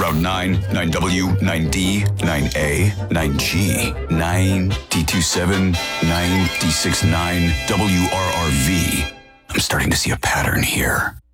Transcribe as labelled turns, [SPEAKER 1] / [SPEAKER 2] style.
[SPEAKER 1] Route 9, 9W, 9D, 9A, 9G, 9, D27, 9, D69, WRRV. I'm starting to see a pattern here.